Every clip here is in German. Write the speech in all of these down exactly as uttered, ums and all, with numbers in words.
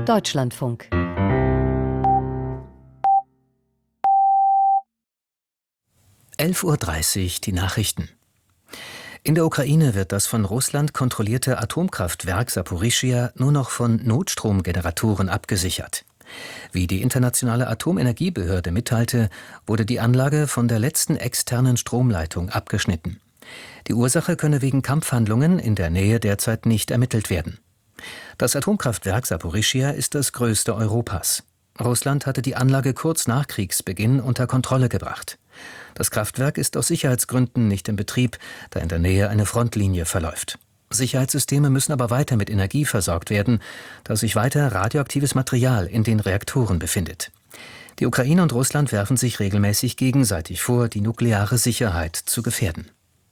Deutschlandfunk. elf Uhr dreißig, die Nachrichten. In der Ukraine wird das von Russland kontrollierte Atomkraftwerk Saporischschja nur noch von Notstromgeneratoren abgesichert. Wie die Internationale Atomenergiebehörde mitteilte, wurde die Anlage von der letzten externen Stromleitung abgeschnitten. Die Ursache könne wegen Kampfhandlungen in der Nähe derzeit nicht ermittelt werden. Das Atomkraftwerk Saporischschja ist das größte Europas. Russland hatte die Anlage kurz nach Kriegsbeginn unter Kontrolle gebracht. Das Kraftwerk ist aus Sicherheitsgründen nicht in Betrieb, da in der Nähe eine Frontlinie verläuft. Sicherheitssysteme müssen aber weiter mit Energie versorgt werden, da sich weiter radioaktives Material in den Reaktoren befindet. Die Ukraine und Russland werfen sich regelmäßig gegenseitig vor, die nukleare Sicherheit zu gefährden.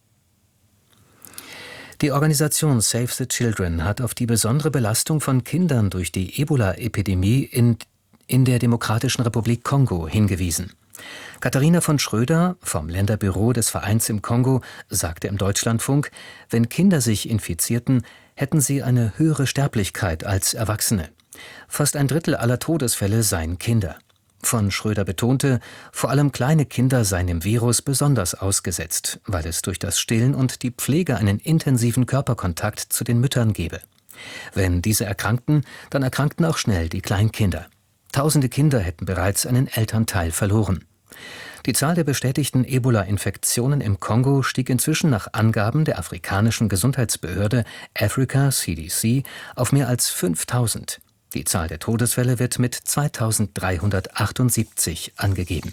Die Organisation Save the Children hat auf die besondere Belastung von Kindern durch die Ebola-Epidemie in, in der Demokratischen Republik Kongo hingewiesen. Katharina von Schröder vom Länderbüro des Vereins im Kongo sagte im Deutschlandfunk, wenn Kinder sich infizierten, hätten sie eine höhere Sterblichkeit als Erwachsene. Fast ein Drittel aller Todesfälle seien Kinder. Von Schröder betonte, vor allem kleine Kinder seien dem Virus besonders ausgesetzt, weil es durch das Stillen und die Pflege einen intensiven Körperkontakt zu den Müttern gebe. Wenn diese erkrankten, dann erkrankten auch schnell die Kleinkinder. Tausende Kinder hätten bereits einen Elternteil verloren. Die Zahl der bestätigten Ebola-Infektionen im Kongo stieg inzwischen nach Angaben der afrikanischen Gesundheitsbehörde Africa C D C auf mehr als fünftausend. Die Zahl der Todesfälle wird mit zweitausenddreihundertachtundsiebzig angegeben.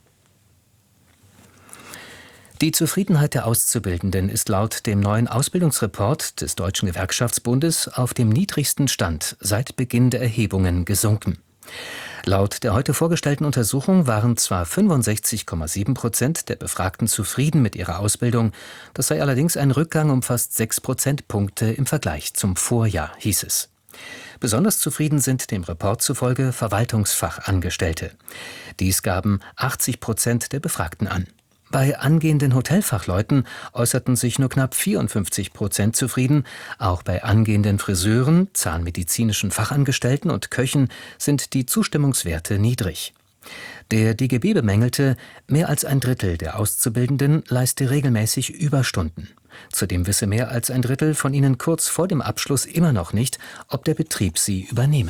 Die Zufriedenheit der Auszubildenden ist laut dem neuen Ausbildungsreport des Deutschen Gewerkschaftsbundes auf dem niedrigsten Stand seit Beginn der Erhebungen gesunken. Laut der heute vorgestellten Untersuchung waren zwar fünfundsechzig Komma sieben Prozent der Befragten zufrieden mit ihrer Ausbildung, das sei allerdings ein Rückgang um fast sechs Prozentpunkte im Vergleich zum Vorjahr, hieß es. Besonders zufrieden sind dem Report zufolge Verwaltungsfachangestellte. Dies gaben achtzig Prozent der Befragten an. Bei angehenden Hotelfachleuten äußerten sich nur knapp vierundfünfzig Prozent zufrieden. Auch bei angehenden Friseuren, zahnmedizinischen Fachangestellten und Köchen sind die Zustimmungswerte niedrig. Der D G B bemängelte, mehr als ein Drittel der Auszubildenden leiste regelmäßig Überstunden. Zudem wisse mehr als ein Drittel von ihnen kurz vor dem Abschluss immer noch nicht, ob der Betrieb sie übernehme.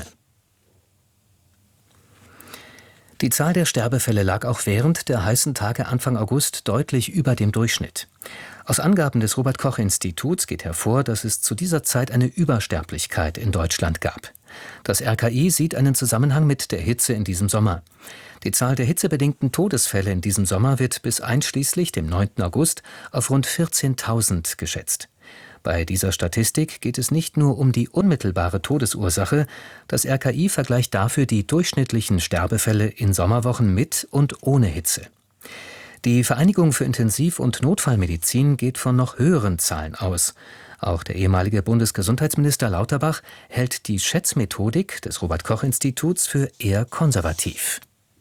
Die Zahl der Sterbefälle lag auch während der heißen Tage Anfang August deutlich über dem Durchschnitt. Aus Angaben des Robert-Koch-Instituts geht hervor, dass es zu dieser Zeit eine Übersterblichkeit in Deutschland gab. Das R K I sieht einen Zusammenhang mit der Hitze in diesem Sommer. Die Zahl der hitzebedingten Todesfälle in diesem Sommer wird bis einschließlich dem neunten August auf rund vierzehntausend geschätzt. Bei dieser Statistik geht es nicht nur um die unmittelbare Todesursache. Das R K I vergleicht dafür die durchschnittlichen Sterbefälle in Sommerwochen mit und ohne Hitze. Die Vereinigung für Intensiv- und Notfallmedizin geht von noch höheren Zahlen aus. Auch der ehemalige Bundesgesundheitsminister Lauterbach hält die Schätzmethodik des Robert-Koch-Instituts für eher konservativ.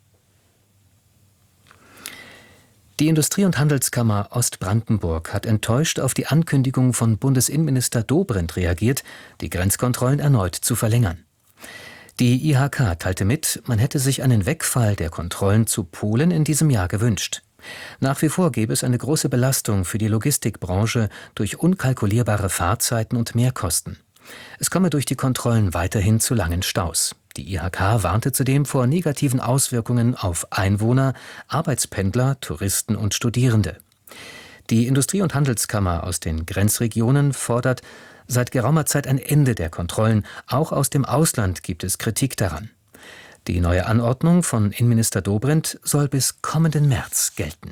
Die Industrie- und Handelskammer Ostbrandenburg hat enttäuscht auf die Ankündigung von Bundesinnenminister Dobrindt reagiert, die Grenzkontrollen erneut zu verlängern. Die I H K teilte mit, man hätte sich einen Wegfall der Kontrollen zu Polen in diesem Jahr gewünscht. Nach wie vor gäbe es eine große Belastung für die Logistikbranche durch unkalkulierbare Fahrzeiten und Mehrkosten. Es komme durch die Kontrollen weiterhin zu langen Staus. Die I H K warnte zudem vor negativen Auswirkungen auf Einwohner, Arbeitspendler, Touristen und Studierende. Die Industrie- und Handelskammer aus den Grenzregionen fordert seit geraumer Zeit ein Ende der Kontrollen. Auch aus dem Ausland gibt es Kritik daran. Die neue Anordnung von Innenminister Dobrindt soll bis kommenden März gelten.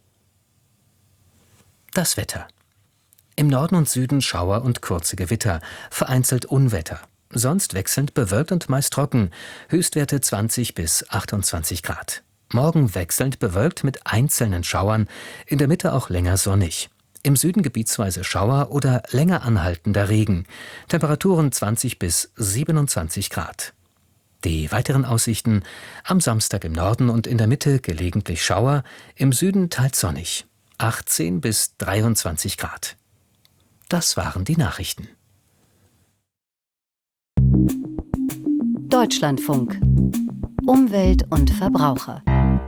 Das Wetter. Im Norden und Süden Schauer und kurze Gewitter, vereinzelt Unwetter. Sonst wechselnd bewölkt und meist trocken, Höchstwerte zwanzig bis achtundzwanzig Grad. Morgen wechselnd bewölkt mit einzelnen Schauern, in der Mitte auch länger sonnig. Im Süden gebietsweise Schauer oder länger anhaltender Regen. Temperaturen zwanzig bis siebenundzwanzig Grad. Die weiteren Aussichten: am Samstag im Norden und in der Mitte gelegentlich Schauer, im Süden teils sonnig. achtzehn bis dreiundzwanzig Grad. Das waren die Nachrichten. Deutschlandfunk. Umwelt und Verbraucher.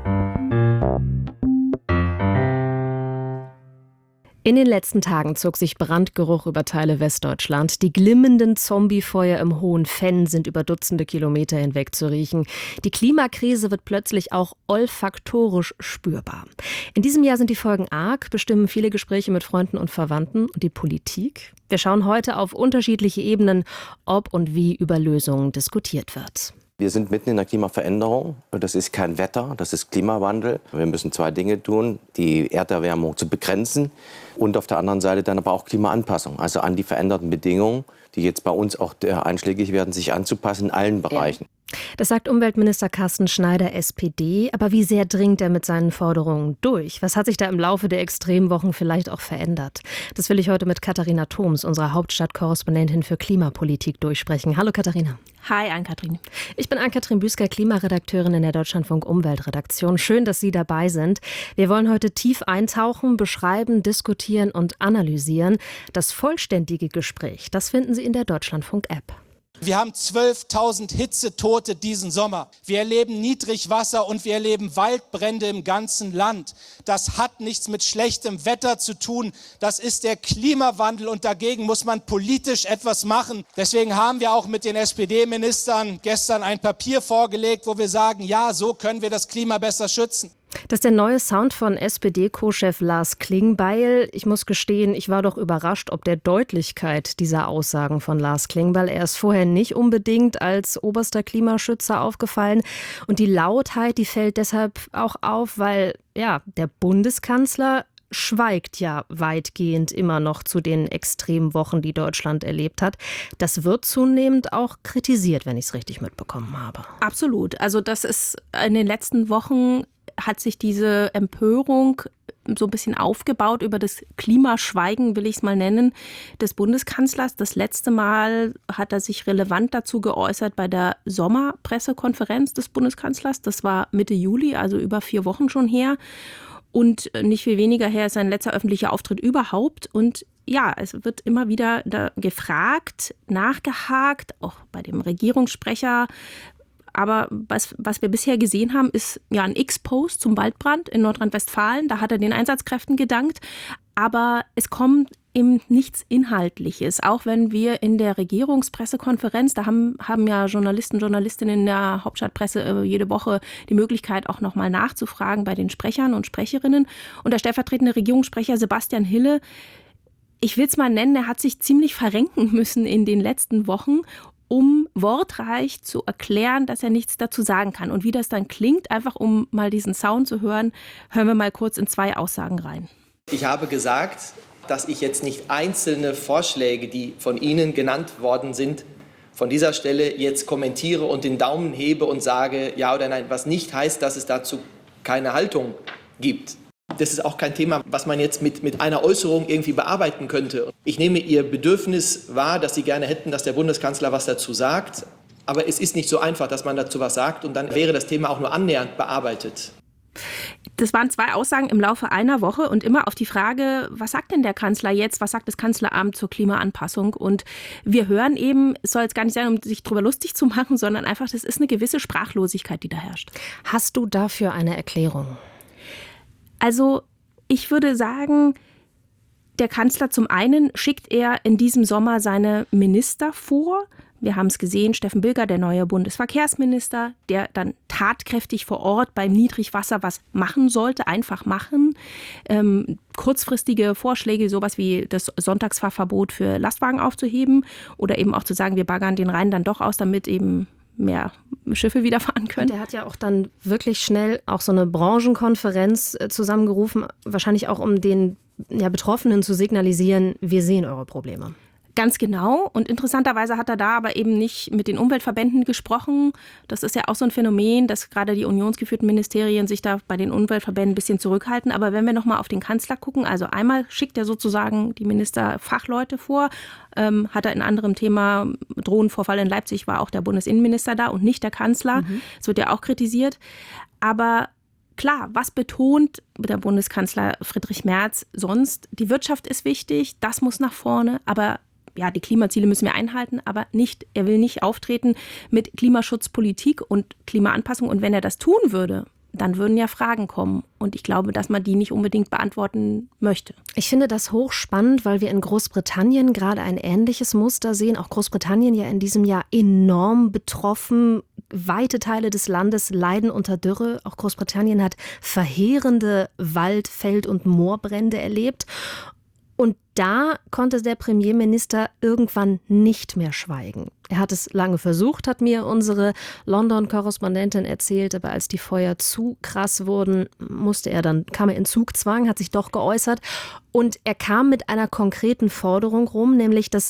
In den letzten Tagen zog sich Brandgeruch über Teile Westdeutschland. Die glimmenden Zombiefeuer im Hohen Fenn sind über Dutzende Kilometer hinweg zu riechen. Die Klimakrise wird plötzlich auch olfaktorisch spürbar. In diesem Jahr sind die Folgen arg, bestimmen viele Gespräche mit Freunden und Verwandten und die Politik. Wir schauen heute auf unterschiedliche Ebenen, ob und wie über Lösungen diskutiert wird. Wir sind mitten in der Klimaveränderung. Das ist kein Wetter, das ist Klimawandel. Wir müssen zwei Dinge tun, die Erderwärmung zu begrenzen und auf der anderen Seite dann aber auch Klimaanpassung, also an die veränderten Bedingungen, die jetzt bei uns auch einschlägig werden, sich anzupassen in allen Bereichen. Ja. Das sagt Umweltminister Carsten Schneider, S P D. Aber wie sehr dringt er mit seinen Forderungen durch? Was hat sich da im Laufe der Extremwochen vielleicht auch verändert? Das will ich heute mit Katharina Thoms, unserer Hauptstadtkorrespondentin für Klimapolitik, durchsprechen. Hallo Katharina. Hi, Ann-Kathrin. Ich bin Ann-Kathrin Büsker, Klimaredakteurin in der Deutschlandfunk Umweltredaktion. Schön, dass Sie dabei sind. Wir wollen heute tief eintauchen, beschreiben, diskutieren und analysieren. Das vollständige Gespräch, das finden Sie in der Deutschlandfunk-App. Wir haben zwölftausend Hitzetote diesen Sommer. Wir erleben Niedrigwasser und wir erleben Waldbrände im ganzen Land. Das hat nichts mit schlechtem Wetter zu tun. Das ist der Klimawandel und dagegen muss man politisch etwas machen. Deswegen haben wir auch mit den S P D-Ministern gestern ein Papier vorgelegt, wo wir sagen, ja, so können wir das Klima besser schützen. Das ist der neue Sound von S P D-Co-Chef Lars Klingbeil. Ich muss gestehen, ich war doch überrascht ob der Deutlichkeit dieser Aussagen von Lars Klingbeil. Er ist vorher nicht unbedingt als oberster Klimaschützer aufgefallen. Und die Lautheit, die fällt deshalb auch auf, weil ja, der Bundeskanzler schweigt ja weitgehend immer noch zu den Extremwochen, die Deutschland erlebt hat. Das wird zunehmend auch kritisiert, wenn ich es richtig mitbekommen habe. Absolut. Also das ist in den letzten Wochen hat sich diese Empörung so ein bisschen aufgebaut über das Klimaschweigen, will ich es mal nennen, des Bundeskanzlers. Das letzte Mal hat er sich relevant dazu geäußert bei der Sommerpressekonferenz des Bundeskanzlers. Das war Mitte Juli, also über vier Wochen schon her. Und nicht viel weniger her ist sein letzter öffentlicher Auftritt überhaupt. Und ja, es wird immer wieder da gefragt, nachgehakt, auch bei dem Regierungssprecher. Aber was, was wir bisher gesehen haben, ist ja ein X-Post zum Waldbrand in Nordrhein-Westfalen. Da hat er den Einsatzkräften gedankt. Aber es kommt eben nichts Inhaltliches. Auch wenn wir in der Regierungspressekonferenz, da haben, haben ja Journalisten, Journalistinnen in der Hauptstadtpresse äh, jede Woche die Möglichkeit, auch nochmal nachzufragen bei den Sprechern und Sprecherinnen. Und der stellvertretende Regierungssprecher Sebastian Hille, ich will es mal nennen, er hat sich ziemlich verrenken müssen in den letzten Wochen, um wortreich zu erklären, dass er nichts dazu sagen kann. Und wie das dann klingt, einfach um mal diesen Sound zu hören, hören wir mal kurz in zwei Aussagen rein. Ich habe gesagt, dass ich jetzt nicht einzelne Vorschläge, die von Ihnen genannt worden sind, von dieser Stelle jetzt kommentiere und den Daumen hebe und sage ja oder nein, was nicht heißt, dass es dazu keine Haltung gibt. Das ist auch kein Thema, was man jetzt mit, mit einer Äußerung irgendwie bearbeiten könnte. Ich nehme Ihr Bedürfnis wahr, dass Sie gerne hätten, dass der Bundeskanzler was dazu sagt. Aber es ist nicht so einfach, dass man dazu was sagt und dann wäre das Thema auch nur annähernd bearbeitet. Das waren zwei Aussagen im Laufe einer Woche und immer auf die Frage, was sagt denn der Kanzler jetzt, was sagt das Kanzleramt zur Klimaanpassung? Und wir hören eben, es soll jetzt gar nicht sein, um sich darüber lustig zu machen, sondern einfach, das ist eine gewisse Sprachlosigkeit, die da herrscht. Hast du dafür eine Erklärung? Also ich würde sagen, der Kanzler zum einen schickt er in diesem Sommer seine Minister vor. Wir haben es gesehen, Steffen Bilger, der neue Bundesverkehrsminister, der dann tatkräftig vor Ort beim Niedrigwasser was machen sollte, einfach machen. Ähm, kurzfristige Vorschläge, sowas wie das Sonntagsfahrverbot für Lastwagen aufzuheben oder eben auch zu sagen, wir baggern den Rhein dann doch aus, damit eben mehr Schiffe wieder fahren können. Und er hat ja auch dann wirklich schnell auch so eine Branchenkonferenz zusammengerufen, wahrscheinlich auch um den ja, Betroffenen zu signalisieren, wir sehen eure Probleme. Ganz genau. Und interessanterweise hat er da aber eben nicht mit den Umweltverbänden gesprochen. Das ist ja auch so ein Phänomen, dass gerade die unionsgeführten Ministerien sich da bei den Umweltverbänden ein bisschen zurückhalten. Aber wenn wir nochmal auf den Kanzler gucken, also einmal schickt er sozusagen die Ministerfachleute vor, ähm, hat er in anderem Thema, Drohnenvorfall in Leipzig, war auch der Bundesinnenminister da und nicht der Kanzler. Mhm. Das wird ja auch kritisiert. Aber klar, was betont der Bundeskanzler Friedrich Merz sonst? Die Wirtschaft ist wichtig, das muss nach vorne, aber ja, die Klimaziele müssen wir einhalten, aber nicht, er will nicht auftreten mit Klimaschutzpolitik und Klimaanpassung. Und wenn er das tun würde, dann würden ja Fragen kommen. Und ich glaube, dass man die nicht unbedingt beantworten möchte. Ich finde das hochspannend, weil wir in Großbritannien gerade ein ähnliches Muster sehen. Auch Großbritannien ja in diesem Jahr enorm betroffen. Weite Teile des Landes leiden unter Dürre. Auch Großbritannien hat verheerende Wald-, Feld- und Moorbrände erlebt. Und da konnte der Premierminister irgendwann nicht mehr schweigen. Er hat es lange versucht, hat mir unsere London-Korrespondentin erzählt, aber als die Feuer zu krass wurden, musste er dann, kam er in Zugzwang, hat sich doch geäußert. Und er kam mit einer konkreten Forderung rum, nämlich dass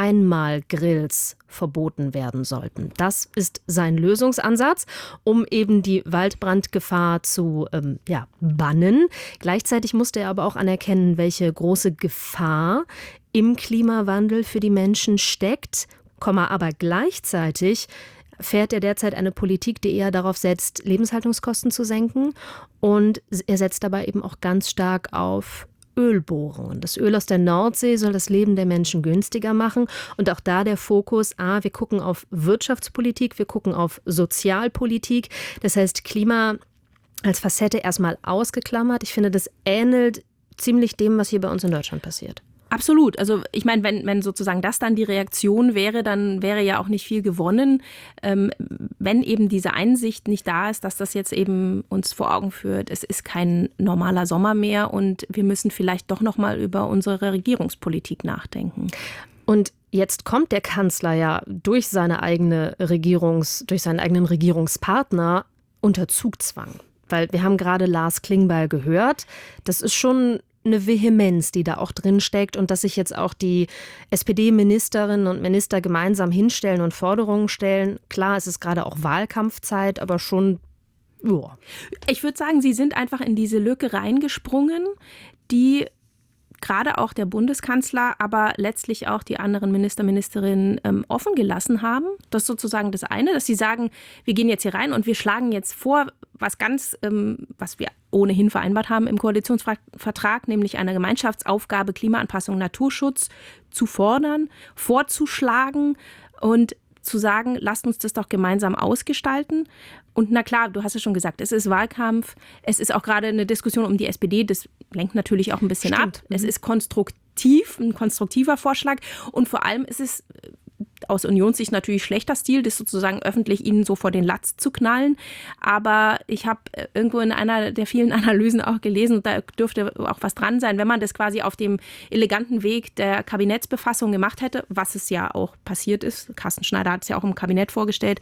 Einmalgrills verboten werden sollten. Das ist sein Lösungsansatz, um eben die Waldbrandgefahr zu ähm, ja, bannen. Gleichzeitig musste er aber auch anerkennen, welche große Gefahr im Klimawandel für die Menschen steckt, aber gleichzeitig fährt er derzeit eine Politik, die eher darauf setzt, Lebenshaltungskosten zu senken, und er setzt dabei eben auch ganz stark auf Ölbohrungen. Das Öl aus der Nordsee soll das Leben der Menschen günstiger machen. Und auch da der Fokus, ah, wir gucken auf Wirtschaftspolitik, wir gucken auf Sozialpolitik. Das heißt, Klima als Facette erstmal ausgeklammert. Ich finde, das ähnelt ziemlich dem, was hier bei uns in Deutschland passiert. Absolut. Also ich meine, wenn, wenn sozusagen das dann die Reaktion wäre, dann wäre ja auch nicht viel gewonnen. Ähm, wenn eben diese Einsicht nicht da ist, dass das jetzt eben uns vor Augen führt, es ist kein normaler Sommer mehr und wir müssen vielleicht doch noch mal über unsere Regierungspolitik nachdenken. Und jetzt kommt der Kanzler ja durch seine eigene Regierungs, durch seinen eigenen Regierungspartner unter Zugzwang. Weil wir haben gerade Lars Klingbeil gehört. Das ist schon eine Vehemenz, die da auch drin steckt, und dass sich jetzt auch die S P D-Ministerinnen und Minister gemeinsam hinstellen und Forderungen stellen. Klar, es ist gerade auch Wahlkampfzeit, aber schon, ja. Ich würde sagen, sie sind einfach in diese Lücke reingesprungen, die gerade auch der Bundeskanzler, aber letztlich auch die anderen Minister, Ministerinnen ähm, offen gelassen haben. Das ist sozusagen das eine, dass sie sagen, wir gehen jetzt hier rein und wir schlagen jetzt vor, was ganz, ähm, was wir ohnehin vereinbart haben im Koalitionsvertrag, nämlich eine Gemeinschaftsaufgabe Klimaanpassung, Naturschutz zu fordern, vorzuschlagen und zu sagen, lasst uns das doch gemeinsam ausgestalten. Und na klar, du hast es schon gesagt, es ist Wahlkampf, es ist auch gerade eine Diskussion um die S P D, das lenkt natürlich auch ein bisschen Stimmt. ab. Es ist konstruktiv, ein konstruktiver Vorschlag, und vor allem ist es aus Unionssicht natürlich schlechter Stil, das sozusagen öffentlich ihnen so vor den Latz zu knallen. Aber ich habe irgendwo in einer der vielen Analysen auch gelesen, und da dürfte auch was dran sein, wenn man das quasi auf dem eleganten Weg der Kabinettsbefassung gemacht hätte, was es ja auch passiert ist, Carsten Schneider hat es ja auch im Kabinett vorgestellt,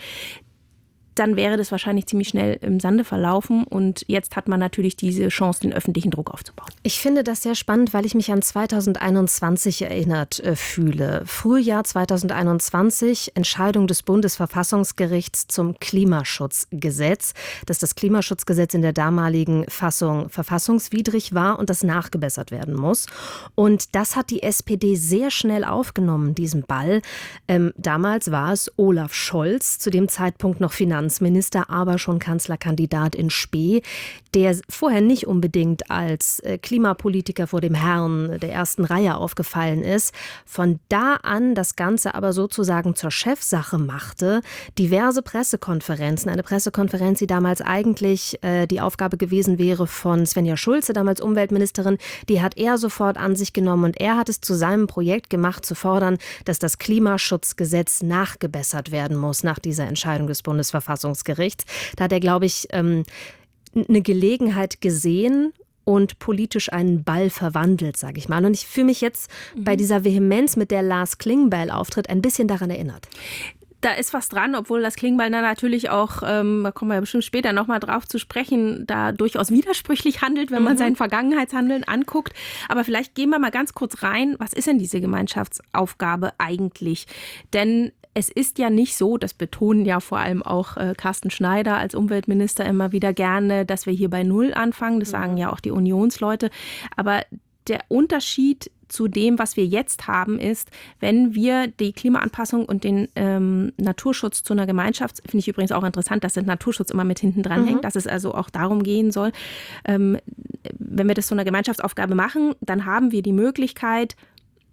dann wäre das wahrscheinlich ziemlich schnell im Sande verlaufen. Und jetzt hat man natürlich diese Chance, den öffentlichen Druck aufzubauen. Ich finde das sehr spannend, weil ich mich an zweitausendeinundzwanzig erinnert äh, fühle. Frühjahr zweitausendeinundzwanzig, Entscheidung des Bundesverfassungsgerichts zum Klimaschutzgesetz, dass das Klimaschutzgesetz in der damaligen Fassung verfassungswidrig war und das nachgebessert werden muss. Und das hat die S P D sehr schnell aufgenommen, diesen Ball. Ähm, damals war es Olaf Scholz, zu dem Zeitpunkt noch Finanzminister. Finanzminister, aber schon Kanzlerkandidat in Spee, der vorher nicht unbedingt als Klimapolitiker vor dem Herrn der ersten Reihe aufgefallen ist, von da an das Ganze aber sozusagen zur Chefsache machte. Diverse Pressekonferenzen, eine Pressekonferenz, die damals eigentlich äh, die Aufgabe gewesen wäre von Svenja Schulze, damals Umweltministerin, die hat er sofort an sich genommen, und er hat es zu seinem Projekt gemacht, zu fordern, dass das Klimaschutzgesetz nachgebessert werden muss nach dieser Entscheidung des Bundesverfassungsgerichts. Da hat er, glaube ich, ähm, eine Gelegenheit gesehen und politisch einen Ball verwandelt, sage ich mal. Und ich fühle mich jetzt mhm. bei dieser Vehemenz, mit der Lars Klingbeil auftritt, ein bisschen daran erinnert. Da ist was dran, obwohl das Klingbeil dann natürlich auch, ähm, da kommen wir ja bestimmt später nochmal drauf zu sprechen, da durchaus widersprüchlich handelt, wenn man mhm. sein Vergangenheitshandeln anguckt. Aber vielleicht gehen wir mal ganz kurz rein, was ist denn diese Gemeinschaftsaufgabe eigentlich? Denn es ist ja nicht so, das betonen ja vor allem auch äh, Carsten Schneider als Umweltminister immer wieder gerne, dass wir hier bei Null anfangen. Das sagen ja auch die Unionsleute. Aber der Unterschied zu dem, was wir jetzt haben, ist, wenn wir die Klimaanpassung und den ähm, Naturschutz zu einer Gemeinschaft, finde ich übrigens auch interessant, dass der Naturschutz immer mit hinten dran mhm. hängt, dass es also auch darum gehen soll, ähm, wenn wir das zu einer Gemeinschaftsaufgabe machen, dann haben wir die Möglichkeit,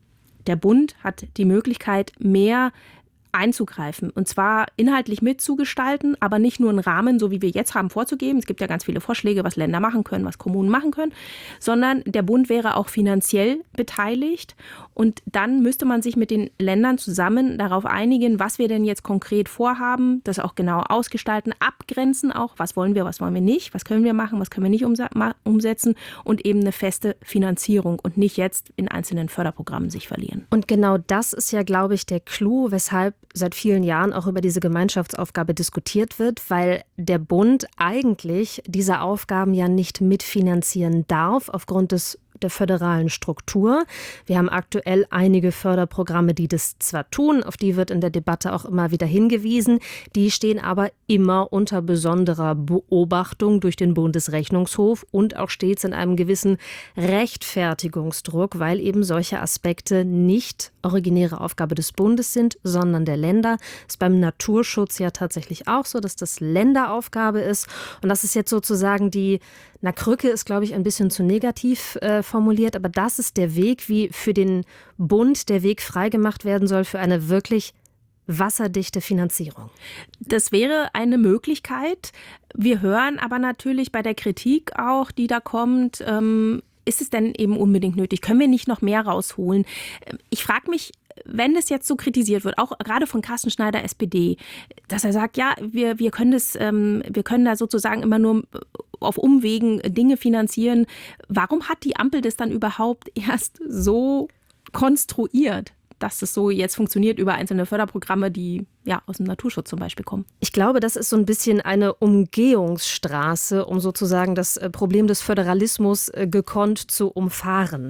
Der Bund hat die Möglichkeit, mehr einzugreifen und zwar inhaltlich mitzugestalten, aber nicht nur einen Rahmen, so wie wir jetzt haben, vorzugeben. Es gibt ja ganz viele Vorschläge, was Länder machen können, was Kommunen machen können, sondern der Bund wäre auch finanziell beteiligt und dann müsste man sich mit den Ländern zusammen darauf einigen, was wir denn jetzt konkret vorhaben, das auch genau ausgestalten, abgrenzen auch, was wollen wir, was wollen wir nicht, was können wir machen, was können wir nicht umsetzen und eben eine feste Finanzierung und nicht jetzt in einzelnen Förderprogrammen sich verlieren. Und genau das ist ja, glaube ich, der Clou, weshalb seit vielen Jahren auch über diese Gemeinschaftsaufgabe diskutiert wird, weil der Bund eigentlich diese Aufgaben ja nicht mitfinanzieren darf aufgrund des der föderalen Struktur. Wir haben aktuell einige Förderprogramme, die das zwar tun, auf die wird in der Debatte auch immer wieder hingewiesen, die stehen aber immer unter besonderer Beobachtung durch den Bundesrechnungshof und auch stets in einem gewissen Rechtfertigungsdruck, weil eben solche Aspekte nicht originäre Aufgabe des Bundes sind, sondern der Länder. Das ist beim Naturschutz ja tatsächlich auch so, dass das Länderaufgabe ist. Und das ist jetzt sozusagen die, na, Krücke ist, glaube ich, ein bisschen zu negativ äh, formuliert, aber das ist der Weg, wie für den Bund der Weg freigemacht werden soll für eine wirklich wasserdichte Finanzierung. Das wäre eine Möglichkeit. Wir hören aber natürlich bei der Kritik auch, die da kommt, ähm, ist es denn eben unbedingt nötig? Können wir nicht noch mehr rausholen? Ich frage mich, wenn es jetzt so kritisiert wird, auch gerade von Carsten Schneider, S P D, dass er sagt, ja, wir, wir können das, ähm, wir können da sozusagen immer nur auf Umwegen Dinge finanzieren. Warum hat die Ampel das dann überhaupt erst so konstruiert, dass es so jetzt funktioniert über einzelne Förderprogramme, die ja aus dem Naturschutz zum Beispiel kommen? Ich glaube, das ist so ein bisschen eine Umgehungsstraße, um sozusagen das Problem des Föderalismus gekonnt zu umfahren.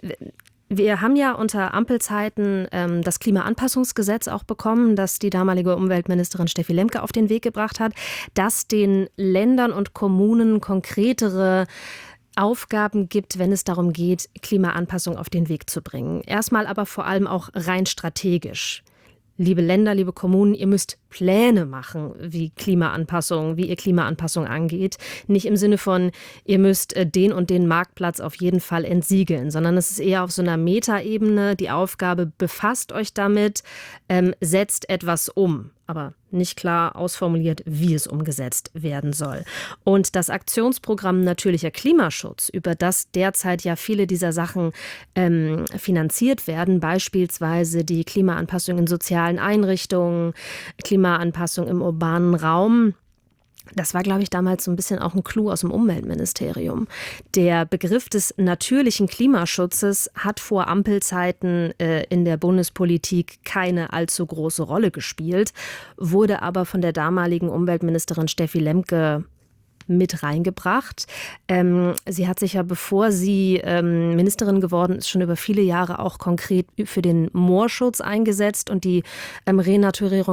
Wir haben ja unter Ampelzeiten ähm, das Klimaanpassungsgesetz auch bekommen, das die damalige Umweltministerin Steffi Lemke auf den Weg gebracht hat, das den Ländern und Kommunen konkretere Aufgaben gibt, wenn es darum geht, Klimaanpassung auf den Weg zu bringen. Erstmal aber vor allem auch rein strategisch. Liebe Länder, liebe Kommunen, ihr müsst Pläne machen, wie Klimaanpassung, wie ihr Klimaanpassung angeht. Nicht im Sinne von, ihr müsst den und den Marktplatz auf jeden Fall entsiegeln, sondern es ist eher auf so einer Metaebene die Aufgabe, befasst euch damit, ähm, setzt etwas um. Aber nicht klar ausformuliert, wie es umgesetzt werden soll. Und das Aktionsprogramm Natürlicher Klimaschutz, über das derzeit ja viele dieser Sachen ähm, finanziert werden, beispielsweise die Klimaanpassung in sozialen Einrichtungen, Klimaanpassung im urbanen Raum, das war, glaube ich, damals so ein bisschen auch ein Clou aus dem Umweltministerium. Der Begriff des natürlichen Klimaschutzes hat vor Ampelzeiten äh, in der Bundespolitik keine allzu große Rolle gespielt, wurde aber von der damaligen Umweltministerin Steffi Lemke mit reingebracht. Ähm, sie hat sich ja, bevor sie ähm, Ministerin geworden ist, schon über viele Jahre auch konkret für den Moorschutz eingesetzt und die ähm, Renaturierung